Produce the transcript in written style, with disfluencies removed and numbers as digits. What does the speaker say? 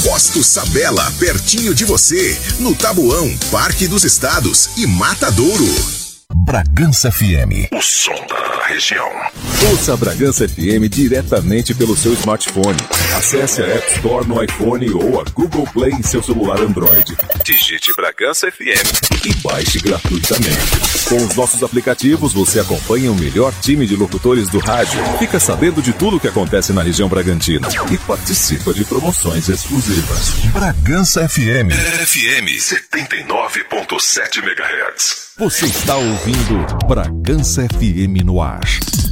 Posto Sabela, pertinho de você, no Taboão, Parque dos Estados e Matadouro. Bragança FM. O som da região. Ouça a Bragança FM diretamente pelo seu smartphone. Acesse a App Store no iPhone ou a Google Play em seu celular Android. Digite Bragança FM e baixe gratuitamente. Com os nossos aplicativos, você acompanha o melhor time de locutores do rádio, fica sabendo de tudo o que acontece na região Bragantina e participa de promoções exclusivas. Bragança FM. FM 79.7 MHz. Você está ouvindo Bragança FM no ar.